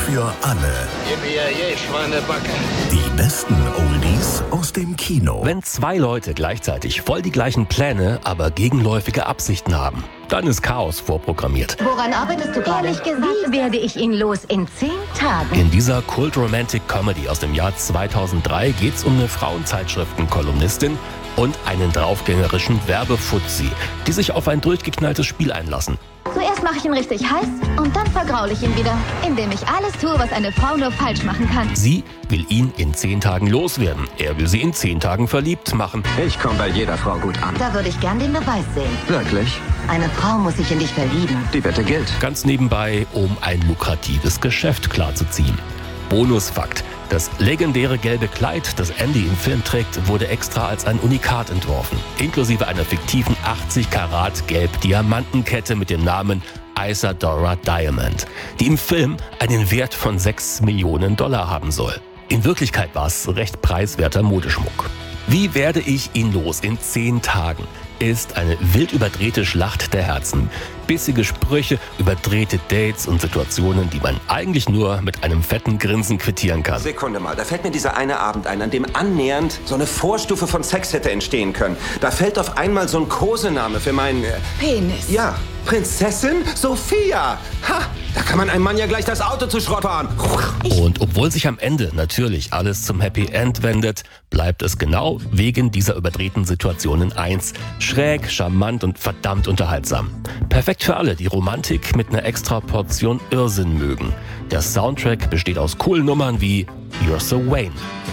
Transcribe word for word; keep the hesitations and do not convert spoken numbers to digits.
für alle. Gib mir je Schweinebacke. Die besten Oldies aus dem Kino. Wenn zwei Leute gleichzeitig voll die gleichen Pläne, aber gegenläufige Absichten haben, dann ist Chaos vorprogrammiert. Woran arbeitest du gerade? Ehrlich gesagt, wie werde ich ihn los in zehn Tagen? In dieser Kult-Romantic-Comedy aus dem Jahr zweitausenddrei geht's um eine Frauenzeitschriften-Kolumnistin und einen draufgängerischen Werbefuzzi, die sich auf ein durchgeknalltes Spiel einlassen. Zuerst mache ich ihn richtig heiß und dann vergraule ich ihn wieder, indem ich alles tue, was eine Frau nur falsch machen kann. Sie will ihn in zehn Tagen loswerden. Er will sie in zehn Tagen verliebt machen. Ich komme bei jeder Frau gut an. Da würde ich gern den Beweis sehen. Wirklich? Eine Frau muss sich in dich verlieben. Die Wette gilt. Ganz nebenbei, um ein lukratives Geschäft klarzuziehen. Bonusfakt: Das legendäre gelbe Kleid, das Andy im Film trägt, wurde extra als ein Unikat entworfen. Inklusive einer fiktiven achtzig Karat Gelb-Diamantenkette mit dem Namen Isadora Diamond, die im Film einen Wert von sechs Millionen Dollar haben soll. In Wirklichkeit war es recht preiswerter Modeschmuck. Wie werde ich ihn los in zehn Tagen? Ist eine wild überdrehte Schlacht der Herzen. Bissige Sprüche, überdrehte Dates und Situationen, die man eigentlich nur mit einem fetten Grinsen quittieren kann. Sekunde mal, da fällt mir dieser eine Abend ein, an dem annähernd so eine Vorstufe von Sex hätte entstehen können. Da fällt auf einmal so ein Kosename für meinen... Äh, Penis. Ja, Prinzessin Sophia. Ha, da kann man einem Mann ja gleich das Auto zu Schrott fahren. Und obwohl sich am Ende natürlich alles zum Happy End wendet, bleibt es genau wegen dieser überdrehten Situationen eins: schräg, charmant und verdammt unterhaltsam. Perfekt für alle, die Romantik mit einer extra Portion Irrsinn mögen. Der Soundtrack besteht aus coolen Nummern wie You're So Wayne,